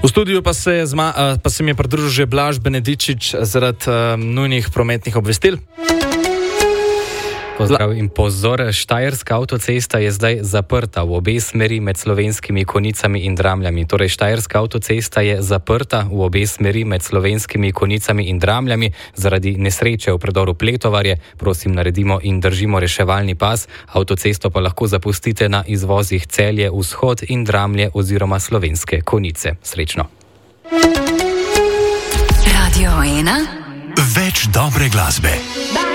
V studiu pa se mi je pridružil Blaž Benedičič zaradi nujnih prometnih obvestil. Pozdrav in pozor, Štajerska avtocesta je zdaj zaprta v obe smeri med Slovenskimi Konicami in Dramljami. Torej, Štajerska avtocesta je zaprta v obe smeri med Slovenskimi Konicami in Dramljami zaradi nesreče v predoru Pletovarje. Prosim, naredimo in držimo reševalni pas. Avtocesto pa lahko zapustite na izvozih Celje, Vzhod in Dramlje oziroma Slovenske Konice. Srečno. Radio 1. Več dobre glasbe.